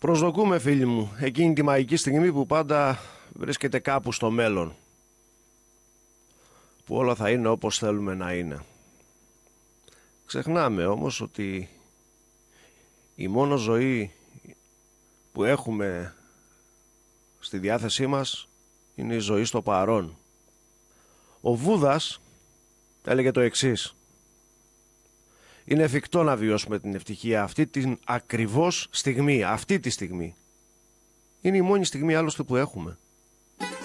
Προσδοκούμε, φίλοι μου, εκείνη τη μαγική στιγμή που πάντα βρίσκεται κάπου στο μέλλον, που όλα θα είναι όπως θέλουμε να είναι. Ξεχνάμε όμως ότι η μόνο ζωή που έχουμε στη διάθεσή μας είναι η ζωή στο παρόν. Ο Βούδας έλεγε το εξής: είναι εφικτό να βιώσουμε την ευτυχία αυτή την ακριβώς στιγμή, αυτή τη στιγμή. Είναι η μόνη στιγμή άλλωστε που έχουμε.